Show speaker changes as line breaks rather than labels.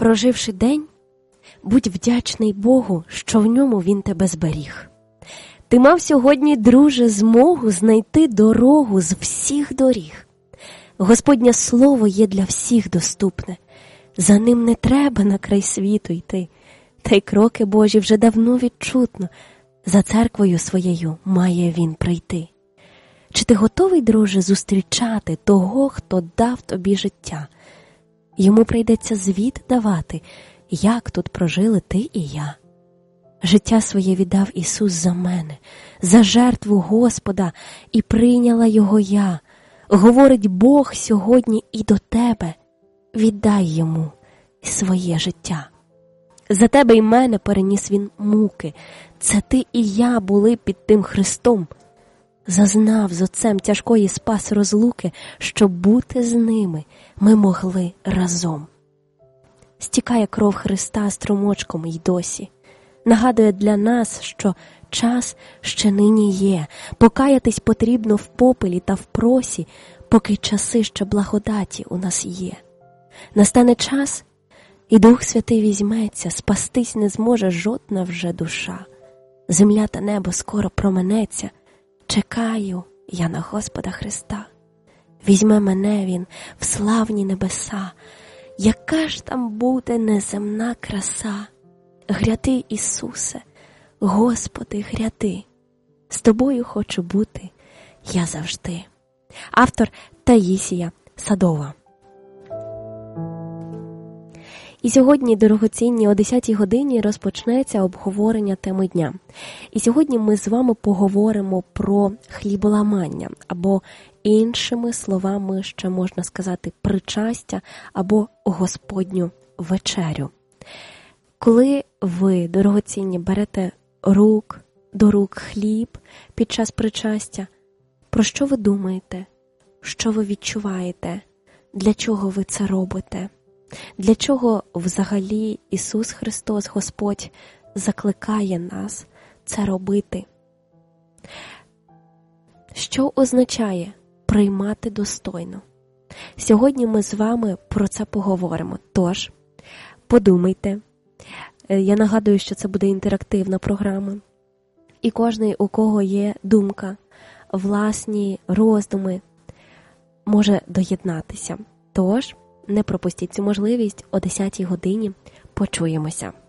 Проживши день, будь вдячний Богу, що в ньому Він тебе зберіг. Ти мав сьогодні, друже, змогу знайти дорогу з всіх доріг. Господнє слово є для всіх доступне. За ним не треба на край світу йти. Та й кроки Божі вже давно відчутно. За церквою своєю має Він прийти. Чи ти готовий, друже, зустрічати того, хто дав тобі життя? Йому прийдеться звіт давати, як тут прожили ти і я. Життя своє віддав Ісус за мене, за жертву Господа, і прийняла його я. Говорить Бог сьогодні і до тебе. Віддай йому своє життя. За тебе і мене переніс він муки. Це ти і я були під тим Христом. Зазнав з Отцем тяжкої спас розлуки, щоб бути з ними ми могли разом. Стікає кров Христа струмочком й досі. Нагадує для нас, що час ще нині є. Покаятись потрібно в попелі та в просі, поки часи ще благодаті у нас є. Настане час, і Дух Святий візьметься, спастись не зможе жодна вже душа. Земля та небо скоро променеться. Чекаю я на Господа Христа. Візьме мене Він в славні небеса. Яка ж там буде неземна краса? Гряди, Ісусе, Господи, гряди. З Тобою хочу бути я завжди. Автор Таїсія Садова. І сьогодні, дорогоцінні, о 10-й годині розпочнеться обговорення теми дня. І сьогодні ми з вами поговоримо про хліболамання, або іншими словами ще можна сказати причастя, або Господню вечерю. Коли ви, дорогоцінні, берете до рук хліб під час причастя, про що ви думаєте? Що ви відчуваєте? Для чого ви це робите? Для чого взагалі Ісус Христос, Господь, закликає нас це робити? Що означає приймати достойно? Сьогодні ми з вами про це поговоримо. Тож, подумайте. Я нагадую, що це буде інтерактивна програма. І кожний, у кого є думка, власні роздуми, може доєднатися. Тож, не пропустіть цю можливість, о 10-й годині почуємося.